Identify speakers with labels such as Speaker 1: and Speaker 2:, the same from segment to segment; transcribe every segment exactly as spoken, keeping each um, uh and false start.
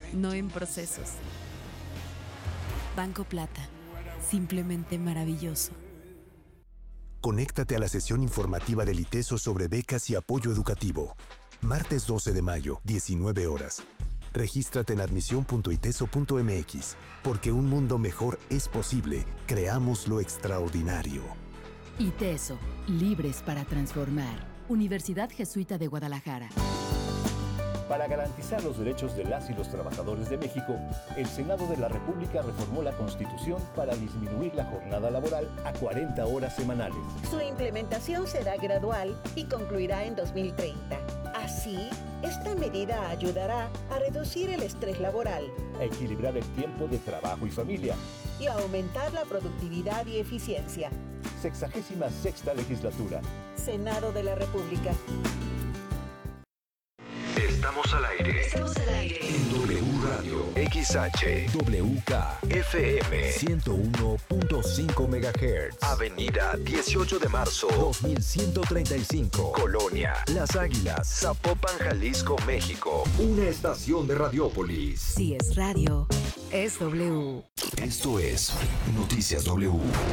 Speaker 1: no en procesos. Banco Plata, simplemente maravilloso.
Speaker 2: Conéctate a la sesión informativa del ITESO sobre becas y apoyo educativo. Martes doce de mayo, diecinueve horas. Regístrate en admisión punto iteso punto eme equis. Porque un mundo mejor es posible. Creamos lo extraordinario.
Speaker 3: ITESO, libres para transformar. Universidad Jesuita de Guadalajara.
Speaker 4: Para garantizar los derechos de las y los trabajadores de México, el Senado de la República reformó la Constitución para disminuir la jornada laboral a cuarenta horas semanales.
Speaker 5: Su implementación será gradual y concluirá en dos mil treinta. Así, esta medida ayudará a reducir el estrés laboral,
Speaker 4: a equilibrar el tiempo de trabajo y familia
Speaker 5: y a aumentar la productividad y eficiencia.
Speaker 4: Sexagésima sexta legislatura.
Speaker 5: Senado de la República.
Speaker 6: Estamos al aire.
Speaker 7: Estamos al aire.
Speaker 6: En W Radio. X H. W K. F M.
Speaker 2: ciento uno punto cinco megahertz.
Speaker 6: Avenida dieciocho de marzo.
Speaker 2: dos mil ciento treinta y cinco.
Speaker 6: Colonia.
Speaker 2: Las Águilas.
Speaker 6: Zapopan, Jalisco, México. Una estación de Radiópolis.
Speaker 1: Si es radio, es W.
Speaker 6: Esto es Noticias W.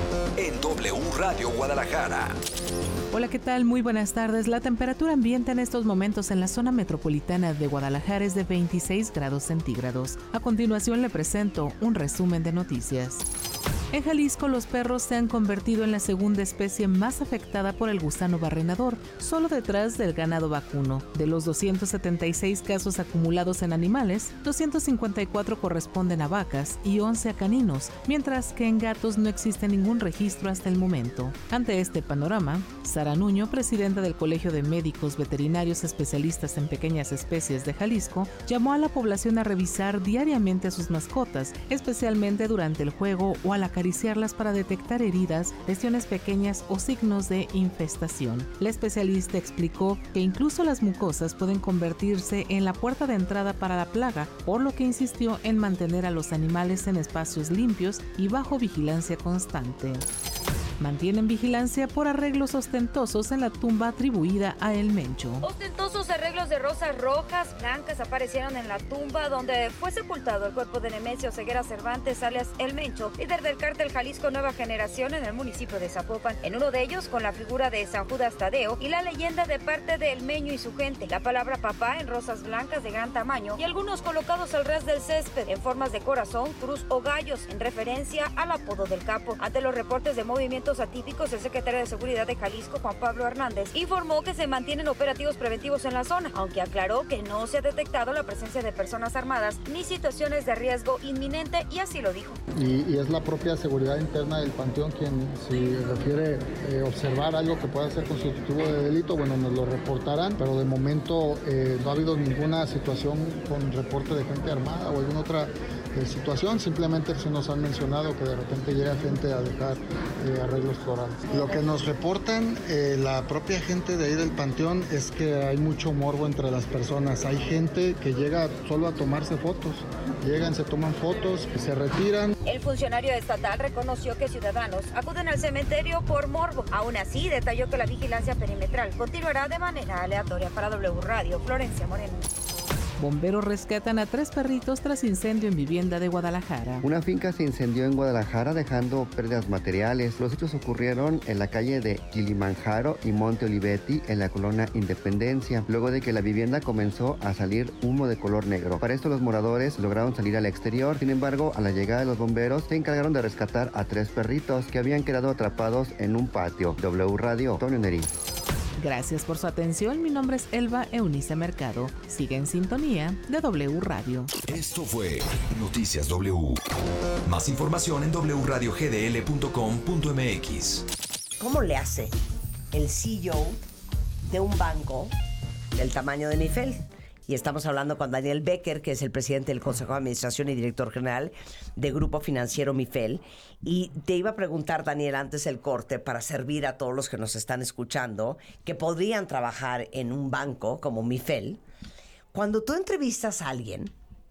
Speaker 6: En W Radio Guadalajara.
Speaker 8: Hola, ¿qué tal? Muy buenas tardes. La temperatura ambiente en estos momentos en la zona metropolitana de Guadalajara es de veintiséis grados centígrados. A continuación le presento un resumen de noticias. En Jalisco, los perros se han convertido en la segunda especie más afectada por el gusano barrenador, solo detrás del ganado vacuno. De los doscientos setenta y seis casos acumulados en animales, doscientos cincuenta y cuatro corresponden a vacas y once a caninos, mientras que en gatos no existe ningún registro hasta el momento. Ante este panorama, Sara Nuño, presidenta del Colegio de Médicos Veterinarios Especialistas en Pequeñas Especies de Jalisco, llamó a la población a revisar diariamente a sus mascotas, especialmente durante el juego o al acariciarlas para detectar heridas, lesiones pequeñas o signos de infestación. La especialista explicó que incluso las mucosas pueden convertirse en la puerta de entrada para la plaga, por lo que insistió en mantener a los animales en espacios limpios y bajo vigilancia constante. Mantienen vigilancia por arreglos ostentosos en la tumba atribuida a El Mencho.
Speaker 9: Ostentosos arreglos de rosas rojas, blancas aparecieron en la tumba donde fue sepultado el cuerpo de Nemesio Ceguera Cervantes, alias El Mencho, líder del cártel Jalisco Nueva Generación en el municipio de Zapopan. En uno de ellos, con la figura de San Judas Tadeo y la leyenda de parte de El Meño y su gente, la palabra papá en rosas blancas de gran tamaño y algunos colocados al ras del césped en formas de corazón, cruz o gallos, en referencia al apodo del capo. Ante los reportes de movimientos atípicos, el secretario de Seguridad de Jalisco, Juan Pablo Hernández, informó que se mantienen operativos preventivos en la zona, aunque aclaró que no se ha detectado la presencia de personas armadas ni situaciones de riesgo inminente, y así lo dijo.
Speaker 10: Y, y es la propia seguridad interna del panteón quien, si refiere eh, observar algo que pueda ser constitutivo de delito, bueno, nos lo reportarán, pero de momento eh, no ha habido ninguna situación con reporte de gente armada o alguna otra eh, situación, simplemente se nos han mencionado que de repente llega gente a dejar eh, arreglos florales. Lo que nos reportan eh, la propia gente de ahí del panteón es que hay mucho morbo entre las personas. Hay gente que llega solo a tomarse fotos, llegan, se toman fotos, se retiran.
Speaker 9: El funcionario estatal reconoció que ciudadanos acuden al cementerio por morbo. Aún así, detalló que la vigilancia perimetral continuará de manera aleatoria. Para W Radio, Florencia Moreno.
Speaker 8: Bomberos rescatan a tres perritos tras incendio en vivienda de Guadalajara.
Speaker 11: Una finca se incendió en Guadalajara dejando pérdidas materiales. Los hechos ocurrieron en la calle de Kilimanjaro y Monte Olivetti en la colonia Independencia, luego de que la vivienda comenzó a salir humo de color negro. Para esto los moradores lograron salir al exterior. Sin embargo, a la llegada de los bomberos se encargaron de rescatar a tres perritos que habían quedado atrapados en un patio. W Radio, Antonio Neri.
Speaker 8: Gracias por su atención. Mi nombre es Elba Eunice Mercado. Sigue en sintonía de W Radio.
Speaker 6: Esto fue Noticias W. Más información en doble u radio g d l punto com punto m x.
Speaker 12: ¿Cómo le hace el C E O de un banco del tamaño de Mifel? Y estamos hablando con Daniel Becker, que es el presidente del Consejo de Administración y director general de Grupo Financiero Mifel. Y te iba a preguntar, Daniel, antes del corte, para servir a todos los que nos están escuchando, que podrían trabajar en un banco como Mifel. Cuando tú entrevistas a alguien,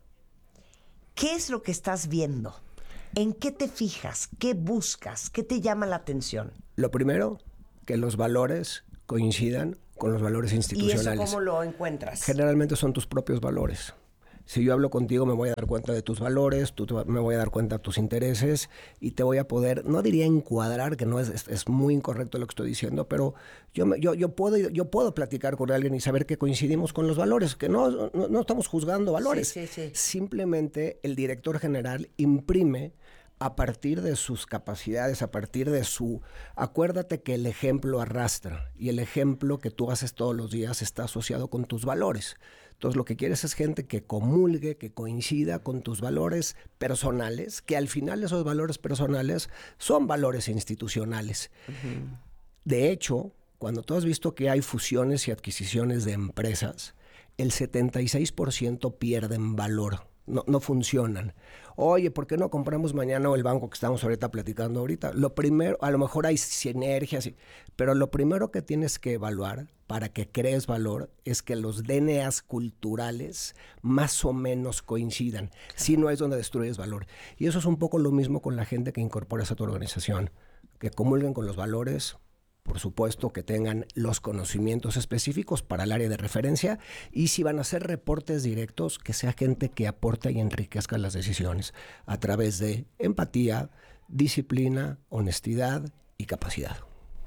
Speaker 12: ¿qué es lo que estás viendo? ¿En qué te fijas? ¿Qué buscas? ¿Qué te llama la atención?
Speaker 13: Lo primero, que los valores coincidan con los valores institucionales.
Speaker 12: ¿Y eso cómo lo encuentras?
Speaker 13: Generalmente son tus propios valores. Si yo hablo contigo, me voy a dar cuenta de tus valores, tú te, me voy a dar cuenta de tus intereses y te voy a poder, no diría encuadrar, que no es, es, es muy incorrecto lo que estoy diciendo, pero yo, me, yo, yo, puedo, yo puedo platicar con alguien y saber que coincidimos con los valores, que no, no, no estamos juzgando valores.
Speaker 12: Sí, sí, sí.
Speaker 13: Simplemente el director general imprime a partir de sus capacidades, a partir de su... Acuérdate que el ejemplo arrastra y el ejemplo que tú haces todos los días está asociado con tus valores. Entonces, lo que quieres es gente que comulgue, que coincida con tus valores personales, que al final esos valores personales son valores institucionales. Uh-huh. De hecho, cuando tú has visto que hay fusiones y adquisiciones de empresas, el setenta y seis por ciento pierden valor, no, no funcionan. Oye, ¿por qué no compramos mañana el banco que estamos ahorita platicando ahorita? Lo primero, a lo mejor hay sinergias, pero lo primero que tienes que evaluar para que crees valor es que los D N As culturales más o menos coincidan. Claro. Si no es donde destruyes valor. Y eso es un poco lo mismo con la gente que incorporas a tu organización, que comulguen con los valores. Por supuesto que tengan los conocimientos específicos para el área de referencia y si van a hacer reportes directos, que sea gente que aporte y enriquezca las decisiones a través de empatía, disciplina, honestidad y capacidad.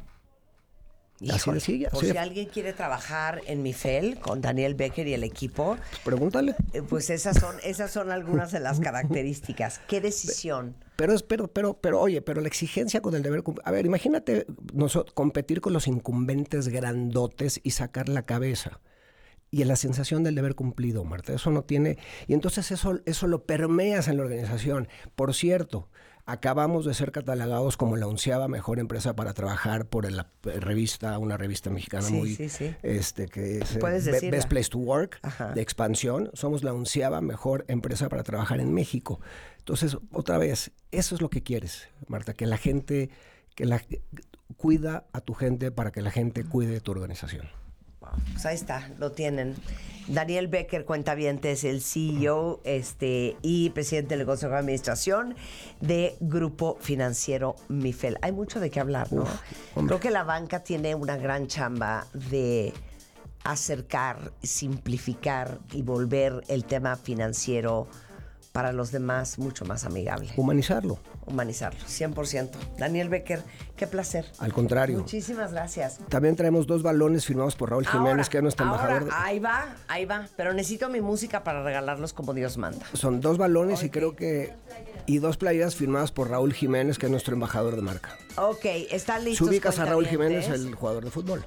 Speaker 12: Híjole, así de silla, por sí. Si alguien quiere trabajar en Mifel con Daniel Becker y el equipo,
Speaker 13: pues pregúntale.
Speaker 12: Eh, pues esas son, esas son algunas de las características. ¿Qué decisión?
Speaker 13: Pero, pero, pero, pero, oye, pero la exigencia con el deber... A ver, imagínate nosotros, competir con los incumbentes grandotes y sacar la cabeza. Y la sensación del deber cumplido, Marta, eso no tiene... Y entonces eso, eso lo permeas en la organización. Por cierto, acabamos de ser catalogados como la onceava mejor empresa para trabajar por la revista, una revista mexicana
Speaker 12: sí,
Speaker 13: muy...
Speaker 12: Sí, sí.
Speaker 13: Este, que es
Speaker 12: ¿Puedes
Speaker 13: Be-
Speaker 12: decirla?
Speaker 13: Best Place to Work,
Speaker 12: Ajá.
Speaker 13: de expansión. Somos la onceava mejor empresa para trabajar en México. Entonces, otra vez, eso es lo que quieres, Marta, que la gente... que la cuida a tu gente para que la gente cuide de tu organización.
Speaker 12: Pues ahí está, lo tienen. Daniel Becker, cuentavientes, el C E O este, y presidente del Consejo de Administración de Grupo Financiero Mifel. Hay mucho de qué hablar, ¿no? Uf, Creo que la banca tiene una gran chamba de acercar, simplificar y volver el tema financiero para los demás mucho más amigable.
Speaker 13: Humanizarlo.
Speaker 12: Humanizarlo, cien por ciento. Daniel Becker, qué placer.
Speaker 13: Al contrario.
Speaker 12: Muchísimas gracias.
Speaker 13: También traemos dos balones firmados por Raúl Jiménez, ahora, que es nuestro
Speaker 12: ahora,
Speaker 13: embajador. De...
Speaker 12: Ahí va, ahí va. Pero necesito mi música para regalarlos como Dios manda.
Speaker 13: Son dos balones okay. y creo que... Y dos playeras firmadas por Raúl Jiménez, que es nuestro embajador de marca.
Speaker 12: Ok, ¿están listos?
Speaker 13: Si ubicas a Raúl Jiménez, el jugador de fútbol.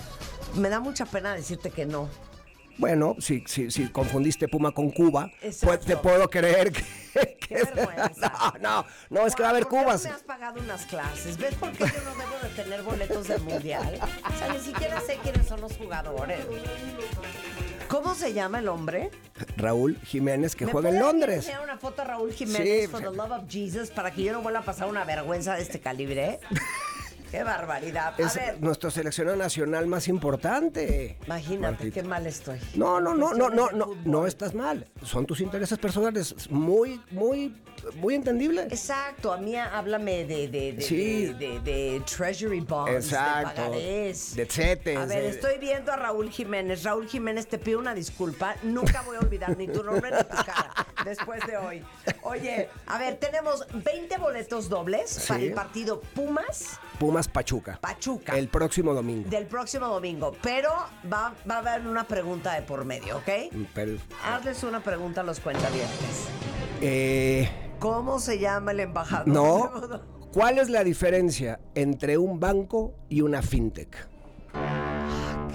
Speaker 12: Me da mucha pena decirte que no.
Speaker 13: Bueno, si, si, si confundiste Puma con Cuba, pues te puedo creer que...
Speaker 12: Qué vergüenza.
Speaker 13: No, no, no, es que va a haber Cubas.
Speaker 12: ¿Por qué no me has pagado unas clases? ¿Ves por qué yo no debo de tener boletos del Mundial? O sea, ni siquiera sé quiénes son los jugadores. ¿Cómo se llama el hombre?
Speaker 13: Raúl Jiménez, que juega en Londres.
Speaker 12: ¿Me puedes una foto a Raúl Jiménez, sí, for the love of Jesus, para que yo no vuelva a pasar una vergüenza de este calibre? ¡Qué barbaridad! A
Speaker 13: es
Speaker 12: ver.
Speaker 13: Nuestro seleccionado nacional más importante.
Speaker 12: Imagínate,
Speaker 13: Martita.
Speaker 12: Qué mal estoy.
Speaker 13: No, no, no, no, no, no, no estás mal. Son tus intereses personales. Muy, muy, muy entendible.
Speaker 12: Exacto. A mí háblame de, de, de,
Speaker 13: sí.
Speaker 12: de, de, de Treasury Bonds,
Speaker 13: exacto,
Speaker 12: de pagarés.
Speaker 13: De cetes.
Speaker 12: A ver,
Speaker 13: de...
Speaker 12: estoy viendo a Raúl Jiménez. Raúl Jiménez, te pido una disculpa. Nunca voy a olvidar ni tu nombre ni tu cara después de hoy. Oye, a ver, tenemos veinte boletos dobles sí. para el partido Pumas.
Speaker 13: Pumas Pachuca.
Speaker 12: Pachuca.
Speaker 13: El próximo domingo.
Speaker 12: Del próximo domingo. Pero va, va a haber una pregunta de por medio, ¿ok?
Speaker 13: Pero...
Speaker 12: Hazles una pregunta a los cuentavientes.
Speaker 13: Eh...
Speaker 12: ¿Cómo se llama el embajador?
Speaker 13: No. ¿Cuál es la diferencia entre un banco y una fintech?
Speaker 12: Ah,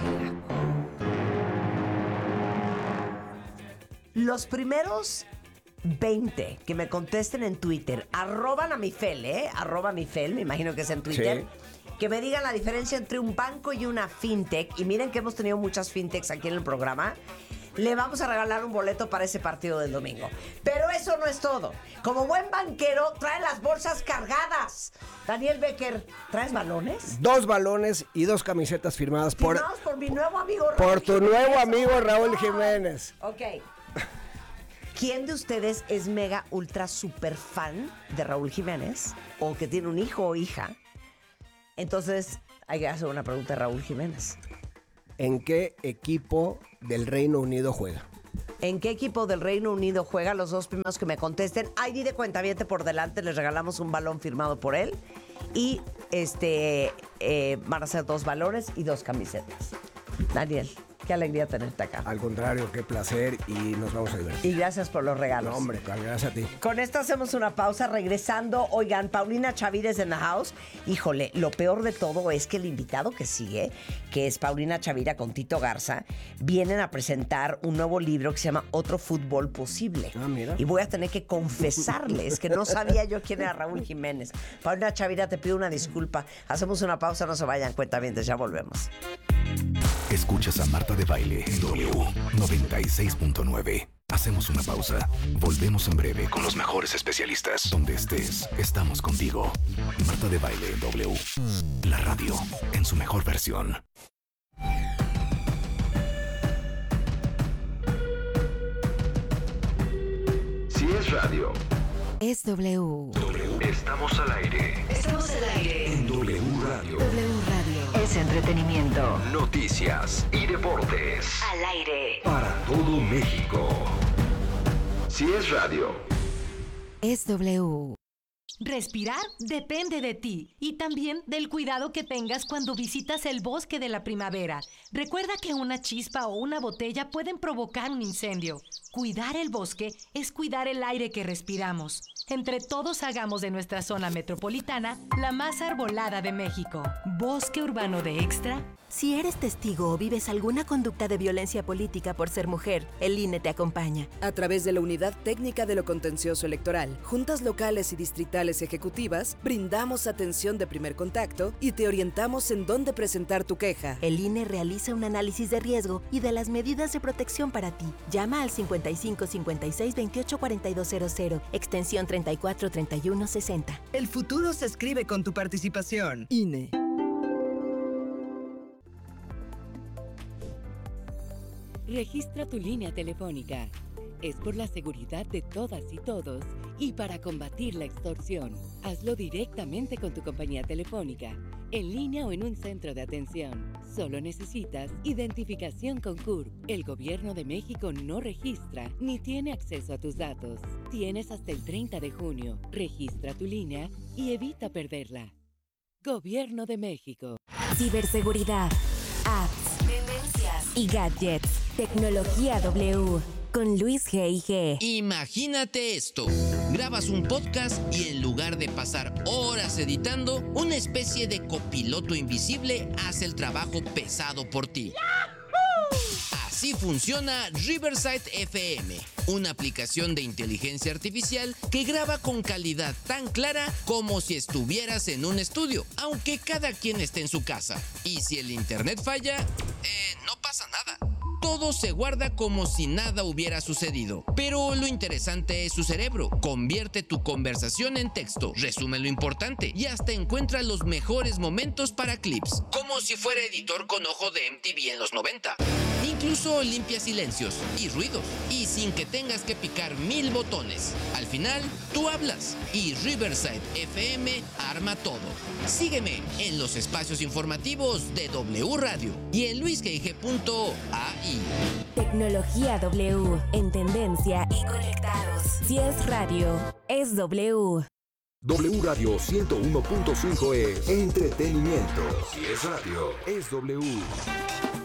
Speaker 12: los primeros veinte que me contesten en Twitter, arroban a Mifel, ¿eh? Arroba Mifel, me imagino que es en Twitter. Sí. Que me digan la diferencia entre un banco y una fintech. Y miren que hemos tenido muchas fintechs aquí en el programa. Le vamos a regalar un boleto para ese partido del domingo. Pero eso no es todo. Como buen banquero, trae las bolsas cargadas. Daniel Becker, ¿traes balones?
Speaker 13: Dos balones y dos camisetas firmadas por...
Speaker 12: Firmados por mi nuevo amigo Raúl
Speaker 13: Por tu
Speaker 12: Jiménez.
Speaker 13: nuevo amigo Raúl Jiménez.
Speaker 12: Ok. ¿Quién de ustedes es mega ultra super fan de Raúl Jiménez? O que tiene un hijo o hija. Entonces, hay que hacer una pregunta a Raúl Jiménez.
Speaker 13: ¿En qué equipo del Reino Unido juega?
Speaker 12: ¿En qué equipo del Reino Unido juega? Los dos primeros que me contesten. I D de cuentaviente por delante, les regalamos un balón firmado por él. Y este eh, van a ser dos balones y dos camisetas. Daniel, qué alegría tenerte acá.
Speaker 13: Al contrario, qué placer y nos vamos a divertir.
Speaker 12: Y gracias por los regalos.
Speaker 13: No, hombre, gracias a ti.
Speaker 12: Con esto hacemos una pausa. Regresando, oigan, Paulina Chavírez en the house. Híjole, lo peor de todo es que el invitado que sigue, que es Paulina Chavira con Tito Garza, vienen a presentar un nuevo libro que se llama Otro Fútbol Posible.
Speaker 13: Ah, mira.
Speaker 12: Y voy a tener que confesarles que no sabía yo quién era Raúl Jiménez. Paulina Chavira, te pido una disculpa. Hacemos una pausa, no se vayan, cuentavientes, ya volvemos.
Speaker 6: Escuchas a Marta de Baile en W noventa y seis punto nueve. Hacemos una pausa. Volvemos en breve con los mejores especialistas. Donde estés, estamos contigo. Marta de Baile en W. La radio en su mejor versión. Si es radio,
Speaker 1: Es W.
Speaker 6: estamos al aire.
Speaker 1: Estamos al aire.
Speaker 6: En W Radio.
Speaker 1: W Radio.
Speaker 3: Es entretenimiento.
Speaker 6: Noticias y deportes.
Speaker 3: Al aire.
Speaker 6: Para todo México. Si es radio.
Speaker 1: Es W.
Speaker 7: Respirar depende de ti y también del cuidado que tengas cuando visitas el bosque de la primavera. Recuerda que una chispa o una botella pueden provocar un incendio. Cuidar el bosque es cuidar el aire que respiramos. Entre todos hagamos de nuestra zona metropolitana la más arbolada de México. Bosque Urbano de Extra.
Speaker 14: Si eres testigo o vives alguna conducta de violencia política por ser mujer, el I N E te acompaña.
Speaker 15: A través de la Unidad Técnica de lo Contencioso Electoral, juntas locales y distritales ejecutivas, brindamos atención de primer contacto y te orientamos en dónde presentar tu queja.
Speaker 14: El I N E realiza un análisis de riesgo y de las medidas de protección para ti. Llama al cincuenta y cinco cincuenta y seis veintiocho cuarenta y dos cero cero, extensión treinta y cuatro treinta y uno sesenta.
Speaker 16: El futuro se escribe con tu participación.
Speaker 15: I N E.
Speaker 3: Registra tu línea telefónica. Es por la seguridad de todas y todos y para combatir la extorsión. Hazlo directamente con tu compañía telefónica, en línea o en un centro de atención. Solo necesitas identificación con C U R P. El Gobierno de México no registra ni tiene acceso a tus datos. Tienes hasta el treinta de junio. Registra tu línea y evita perderla. Gobierno de México.
Speaker 14: Ciberseguridad, apps, tendencias y gadgets. Tecnología W. Con Luis G I G.
Speaker 17: Imagínate esto. Grabas un podcast y en lugar de pasar horas editando, una especie de copiloto invisible hace el trabajo pesado por ti. Así funciona Riverside F M, una aplicación de inteligencia artificial que graba con calidad tan clara como si estuvieras en un estudio, aunque cada quien esté en su casa. Y si el internet falla, eh, no pasa nada. Todo se guarda como si nada hubiera sucedido. Pero lo interesante es su cerebro. Convierte tu conversación en texto, resume lo importante y hasta encuentra los mejores momentos para clips, como si fuera editor con ojo de M T V en los noventa. Incluso limpia silencios y ruidos, y sin que tengas que picar mil botones. Al final, tú hablas y Riverside F M arma todo. Sígueme en los espacios informativos de W Radio y en luis g i g punto a i.
Speaker 14: Tecnología W, en tendencia y conectados. Si es radio, es W.
Speaker 6: W Radio ciento uno punto cinco es entretenimiento. Si es radio, es W.